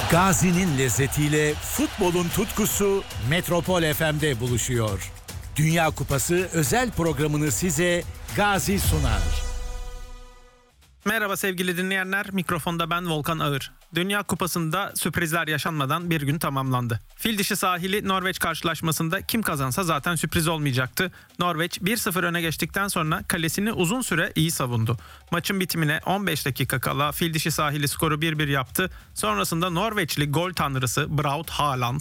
Gazi'nin lezzetiyle futbolun tutkusu Metropol FM'de buluşuyor. Dünya Kupası özel programını size Gazi sunar. Merhaba sevgili dinleyenler, mikrofonda ben Volkan Ağır. Dünya Kupası'nda sürprizler yaşanmadan bir gün tamamlandı. Fildişi sahili Norveç karşılaşmasında kim kazansa zaten sürpriz olmayacaktı. Norveç 1-0 öne geçtikten sonra kalesini uzun süre iyi savundu. Maçın bitimine 15 dakika kala Fildişi sahili skoru 1-1 yaptı. Sonrasında Norveçli gol tanrısı Braut Haaland